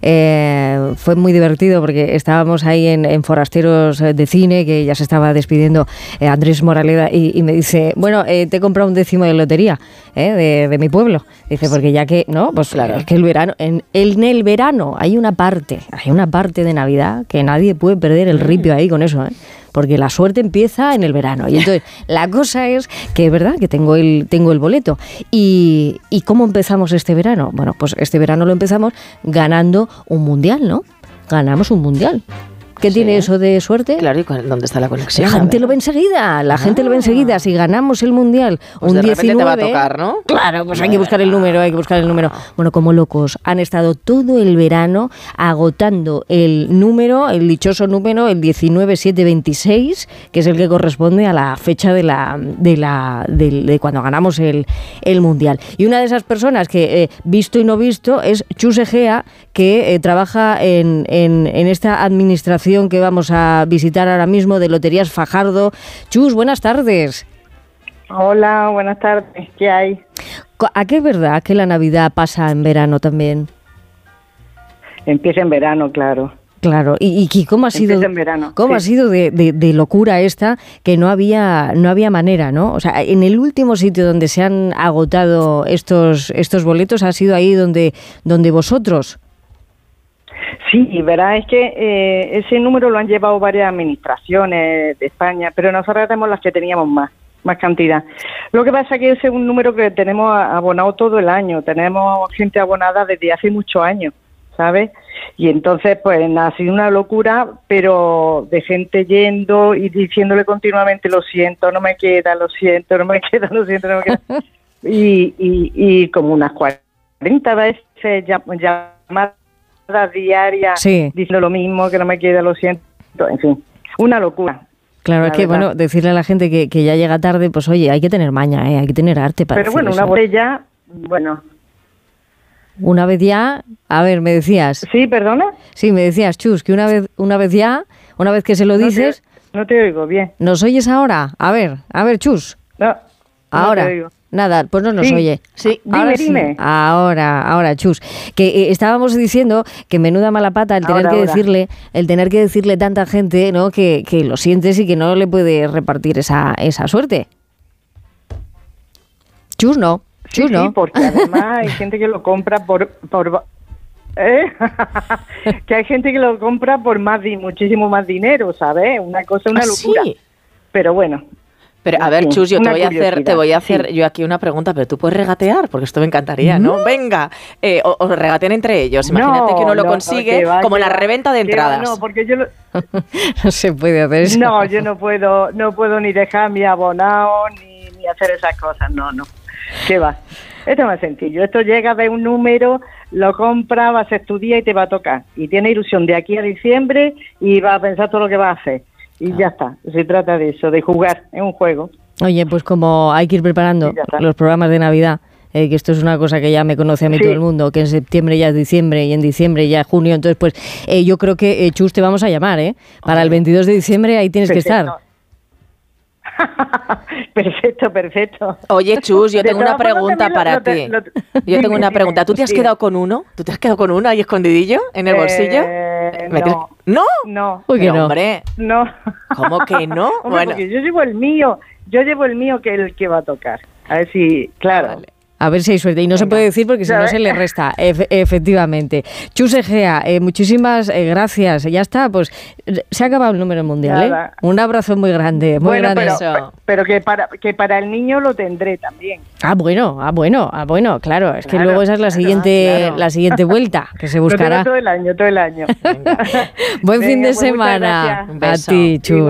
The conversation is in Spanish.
Fue muy divertido porque estábamos ahí en Forasteros de Cine, que ya se estaba despidiendo Andrés Moraleda, y me dice, bueno, te he comprado un décimo de lotería de mi pueblo. Dice, porque ya que, no, pues claro, es que el verano, en el verano hay una parte de Navidad que nadie puede perder el ripio ahí con eso, porque la suerte empieza en el verano. Y entonces la cosa es que es verdad que tengo el boleto. ¿Y cómo empezamos este verano? Bueno, pues este verano lo empezamos ganando un mundial, ¿no? Ganamos un mundial. ¿Qué tiene eso de suerte? Claro, ¿y dónde está la conexión? La gente lo ve enseguida, si ganamos el mundial pues un de 19... te va a tocar, ¿no? Claro, pues hay que buscar el número. Bueno, como locos, han estado todo el verano agotando el dichoso número, el 19726, que es el que corresponde a la fecha de cuando ganamos el mundial. Y una de esas personas que, visto y no visto, es Chus Egea, que trabaja en esta administración que vamos a visitar ahora mismo de Loterías Fajardo. Chus, buenas tardes. Hola, buenas tardes. ¿Qué hay? ¿A qué es verdad que la Navidad pasa en verano también? Empieza en verano, claro. Claro, ¿y cómo ha sido? Empieza en verano. ¿Cómo ha sido de locura esta, que no había manera, ¿no? O sea, en el último sitio donde se han agotado estos boletos ha sido ahí donde vosotros. Sí, verdad es que ese número lo han llevado varias administraciones de España, pero nosotros tenemos las que teníamos más cantidad. Lo que pasa es que ese es un número que tenemos abonado todo el año, tenemos gente abonada desde hace muchos años, ¿sabes? Y entonces, pues, ha sido una locura, pero de gente yendo y diciéndole continuamente, lo siento, no me queda, lo siento, no me queda, lo siento, no me queda. Y como unas 40 veces llamadas diaria diciendo lo mismo, que no me queda, lo siento, en fin, una locura. Claro, es que, bueno, decirle a la gente que ya llega tarde, pues oye, hay que tener maña, hay que tener arte para pero bueno, eso. Una botella, bueno. Una vez ya, a ver, me decías. ¿Sí, perdona? Sí, me decías, Chus, que una vez ya, una vez que se lo dices. No te oigo bien. ¿Nos oyes ahora? A ver, Chus. No. Ahora. No te oigo. Nada, pues no nos oye. Sí, ahora dime. Ahora, Chus. Que estábamos diciendo que menuda mala pata el tener que decirle tanta gente, ¿no? Que lo sientes y que no le puede repartir esa suerte. Chus, no. Sí, porque además hay gente que lo compra por que hay gente que lo compra por muchísimo más dinero, ¿sabes? Una locura. ¿Sí? Pero bueno. Pero a ver, Chus, yo te voy a hacer yo aquí una pregunta, pero tú puedes regatear, porque esto me encantaría, ¿no? Venga, o regateen entre ellos. Imagínate que uno lo consigue como la reventa de entradas. No, porque yo no se puede hacer eso. No, yo no puedo ni dejar mi abonado ni hacer esas cosas, no. ¿Qué va? Esto es más sencillo. Esto llega de un número, lo compras, vas a estudiar y te va a tocar. Y tiene ilusión de aquí a diciembre y vas a pensar todo lo que vas a hacer. Y ya está. Se trata de eso, de jugar. Es un juego. Oye, pues como hay que ir preparando los programas de Navidad, que esto es una cosa que ya me conoce a mí todo el mundo, que en septiembre ya es diciembre y en diciembre ya es junio. Entonces, pues yo creo que, Chus, te vamos a llamar, para el 22 de diciembre ahí tienes que estar. Perfecto. Oye, Chus, yo tengo una pregunta para ti. Yo tengo una pregunta. ¿Tú te has quedado con uno? ¿Tú te has quedado con uno ahí escondidillo en el bolsillo? No. ¿No? Uy, pero, no. Hombre. No. ¿Cómo que no? Hombre, bueno. Porque yo llevo el mío que es el que va a tocar. A ver si, claro. Vale. A ver si hay suerte. Y no se puede decir porque si no se le resta, efectivamente. Chus Egea, muchísimas gracias. Ya está, pues se ha acabado el número mundial. Un abrazo muy grande, muy grande. Pero que para el niño lo tendré también. Bueno, claro. Es que luego esa es la siguiente vuelta que se buscará. Todo el año. Buen fin de semana. Un beso. A ti, Chus.